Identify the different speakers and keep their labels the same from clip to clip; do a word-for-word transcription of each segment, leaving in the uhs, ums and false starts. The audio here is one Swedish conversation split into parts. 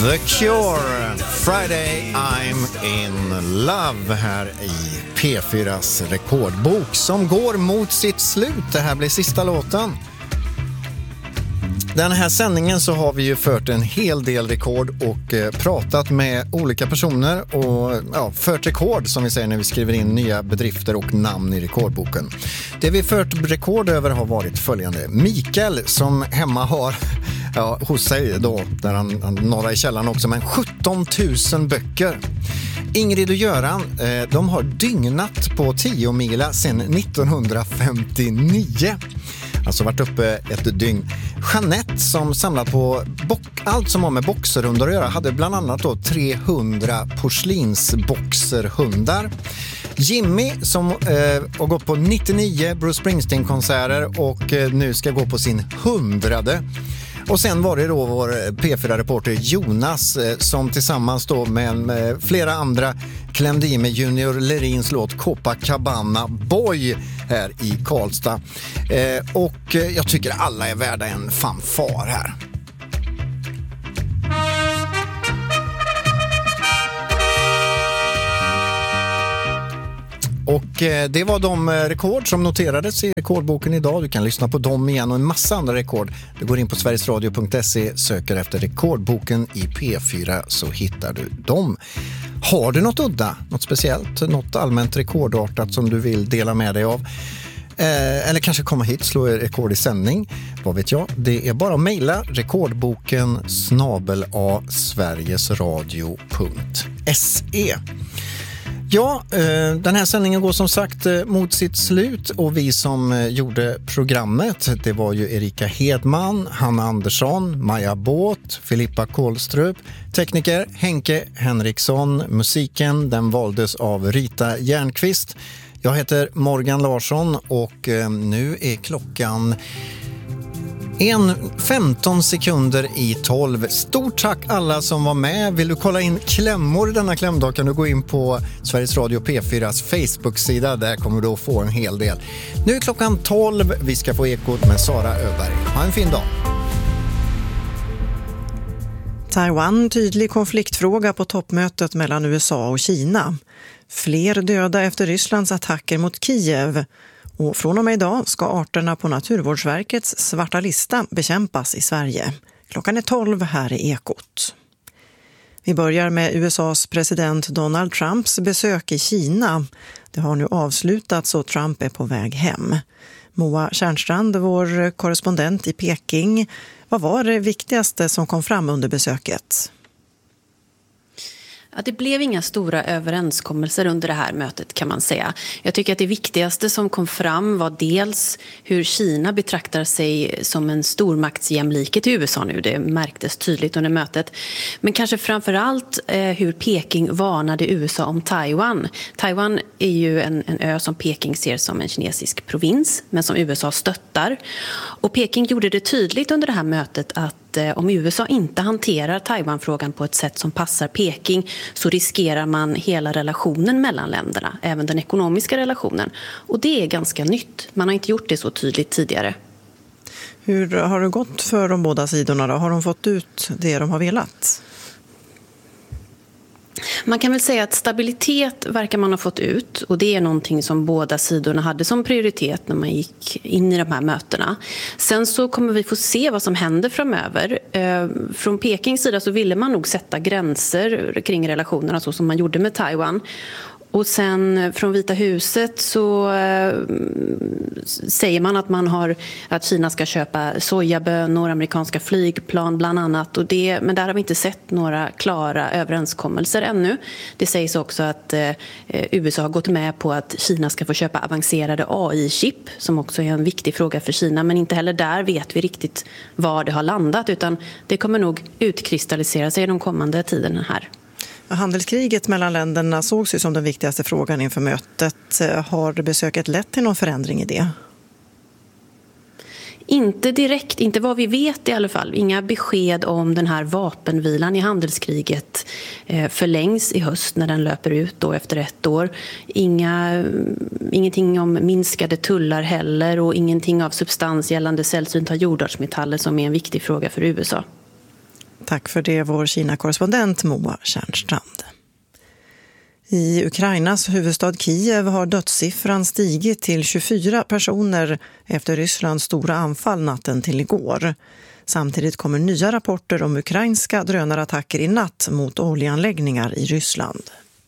Speaker 1: The Cure, Friday I'm in love här i P fyras rekordbok som går mot sitt slut. Det här blir sista låten. Den här sändningen så har vi ju fört en hel del rekord och eh, pratat med olika personer och ja, fört rekord som vi säger när vi skriver in nya bedrifter och namn i rekordboken. Det vi fört rekord över har varit följande. Mikael som hemma har ja, hos sig då, där han, han norra i källaren också, men sjutton tusen böcker. Ingrid och Göran, eh, de har dygnat på tio mila sedan nittonhundrafemtionio. Alltså varit uppe ett dygn. Jeanette som samlat på bock, allt som har med boxerhundar att göra hade bland annat då trehundra porslinsboxerhundar. Jimmy som eh, har gått på nittionio Bruce Springsteen-konserter och eh, nu ska gå på sin hundrade. Och sen var det då vår P fyra-reporter Jonas eh, som tillsammans då med, med flera andra klämde i med Junior Lerins låt Copacabana Boy här i Karlstad. Eh, och eh, jag tycker alla är värda en fanfar här. Och eh, det var de eh, rekord som noterades i rekordboken idag. Du kan lyssna på dem igen och en massa andra rekord. Du går in på sverigesradio punkt se, söker efter rekordboken i P fyra så hittar du dem. Har du något udda, något speciellt, något allmänt rekordartat som du vill dela med dig av? Eh, eller kanske komma hit, slå rekord i sändning. Vad vet jag? Det är bara att mejla rekordboken snabel a sverigesradio punkt se. Ja, den här sändningen går som sagt mot sitt slut och vi som gjorde programmet, det var ju Erika Hedman, Hanna Andersson, Maja Båt, Filippa Kohlstrup, tekniker Henke Henriksson, musiken den valdes av Rita Järnqvist. Jag heter Morgan Larsson och nu är klockan En femton sekunder i tolv. Stort tack alla som var med. Vill du kolla in klämmor denna klämdag kan du gå in på Sveriges Radio P fyras Facebook-sida. Där kommer du att få en hel del. Nu är klockan tolv. Vi ska få ekot med Sara Öberg. Ha en fin dag.
Speaker 2: Taiwan, tydlig konfliktfråga på toppmötet mellan U S A och Kina. Fler döda efter Rysslands attacker mot Kiev. Och från och med idag ska arterna på Naturvårdsverkets svarta lista bekämpas i Sverige. Klockan är tolv här i Ekot. Vi börjar med U S A:s president Donald Trumps besök i Kina. Det har nu avslutats och Trump är på väg hem. Moa Tjärnstrand, vår korrespondent i Peking. Vad var det viktigaste som kom fram under besöket?
Speaker 3: Ja, det blev inga stora överenskommelser under det här mötet kan man säga. Jag tycker att det viktigaste som kom fram var dels hur Kina betraktar sig som en stormaktsjämlikhet i U S A nu. Det märktes tydligt under mötet. Men kanske framförallt eh, hur Peking varnade U S A om Taiwan. Taiwan är ju en, en ö som Peking ser som en kinesisk provins men som U S A stöttar. Och Peking gjorde det tydligt under det här mötet att om U S A inte hanterar Taiwan-frågan på ett sätt som passar Peking så riskerar man hela relationen mellan länderna, även den ekonomiska relationen. Och det är ganska nytt. Man har inte gjort det så tydligt tidigare.
Speaker 2: Hur har det gått för de båda sidorna då? Har de fått ut det de har velat?
Speaker 3: Man kan väl säga att stabilitet verkar man ha fått ut och det är någonting som båda sidorna hade som prioritet när man gick in i de här mötena. Sen så kommer vi få se vad som händer framöver. Från Pekings sida så ville man nog sätta gränser kring relationerna så som man gjorde med Taiwan. Och sen från Vita huset så äh, säger man att man har att Kina ska köpa sojabönor, amerikanska flygplan bland annat. Och det, men där har vi inte sett några klara överenskommelser ännu. Det sägs också att äh, U S A har gått med på att Kina ska få köpa avancerade A I-chip som också är en viktig fråga för Kina. Men inte heller där vet vi riktigt var det har landat utan det kommer nog utkristallisera sig de kommande tiden här.
Speaker 2: Handelskriget mellan länderna sågs ju som den viktigaste frågan inför mötet. Har besöket lett till någon förändring i det?
Speaker 3: Inte direkt, inte vad vi vet i alla fall. Inga besked om den här vapenvilan i handelskriget förlängs i höst när den löper ut då efter ett år. Inga, ingenting om minskade tullar heller och ingenting av substans gällande sällsynta jordartsmetaller som är en viktig fråga för U S A.
Speaker 2: Tack för det, vår Kina-korrespondent Moa Tjärnstrand. I Ukrainas huvudstad Kiev har dödssiffran stigit till tjugofyra personer efter Rysslands stora anfall natten till igår. Samtidigt kommer nya rapporter om ukrainska drönarattacker i natt mot oljeanläggningar i Ryssland.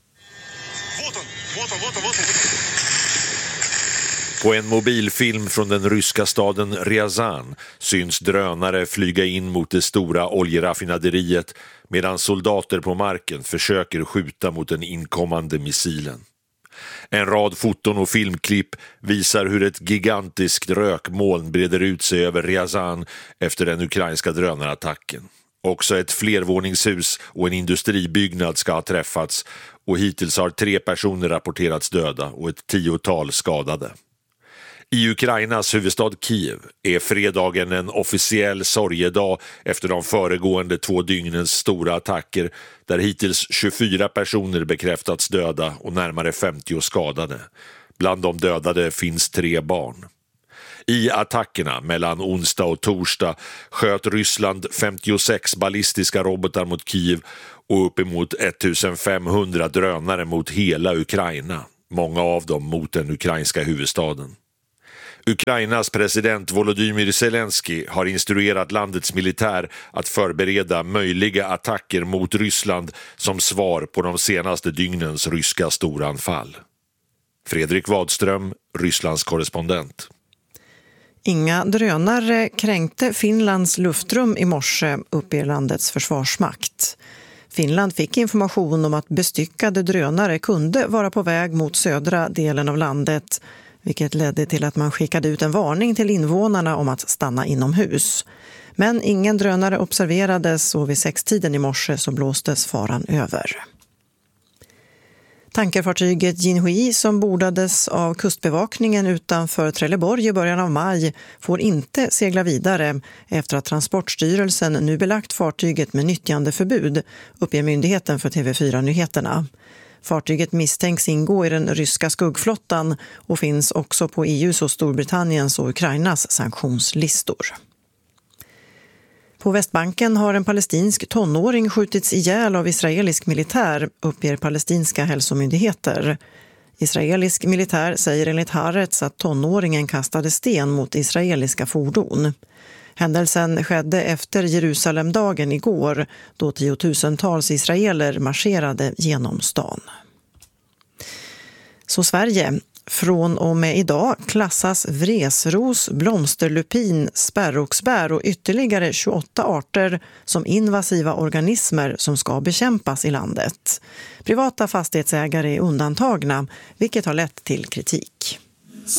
Speaker 4: På en mobilfilm från den ryska staden Ryazan syns drönare flyga in mot det stora oljeraffinaderiet medan soldater på marken försöker skjuta mot den inkommande missilen. En rad foton och filmklipp visar hur ett gigantiskt rökmoln breder ut sig över Ryazan efter den ukrainska drönarattacken. Också ett flervåningshus och en industribyggnad ska ha träffats och hittills har tre personer rapporterats döda och ett tiotal skadade. I Ukrainas huvudstad Kiev är fredagen en officiell sorgedag efter de föregående två dygnens stora attacker där hittills tjugofyra personer bekräftats döda och närmare femtio skadade. Bland de dödade finns tre barn. I attackerna mellan onsdag och torsdag sköt Ryssland femtiosex ballistiska robotar mot Kiev och uppemot ettusenfemhundra drönare mot hela Ukraina, många av dem mot den ukrainska huvudstaden. Ukrainas president Volodymyr Zelensky har instruerat landets militär att förbereda möjliga attacker mot Ryssland som svar på de senaste dygnens ryska storanfall. Fredrik Wadström, Rysslands korrespondent.
Speaker 2: Inga drönare kränkte Finlands luftrum i morse, uppger landets försvarsmakt. Finland fick information om att bestyckade drönare kunde vara på väg mot södra delen av landet, vilket ledde till att man skickade ut en varning till invånarna om att stanna inomhus. Men ingen drönare observerades och vid sextiden i morse så blåstes faran över. Tankerfartyget Jinhui som bordades av kustbevakningen utanför Trelleborg i början av maj får inte segla vidare efter att Transportstyrelsen nu belagt fartyget med nyttjandeförbud, uppger myndigheten för T V fyra-nyheterna. Fartyget misstänks ingå i den ryska skuggflottan och finns också på E U:s och Storbritanniens och Ukrainas sanktionslistor. På Västbanken har en palestinsk tonåring skjutits ihjäl av israelisk militär, uppger palestinska hälsomyndigheter. Israelisk militär säger enligt Haaretz att tonåringen kastade sten mot israeliska fordon. Händelsen skedde efter Jerusalemdagen igår, då tiotusentals israeler marscherade genom stan. Så Sverige. Från och med idag klassas vresros, blomsterlupin, spärroxbär och ytterligare tjugoåtta arter som invasiva organismer som ska bekämpas i landet. Privata fastighetsägare är undantagna, vilket har lett till kritik.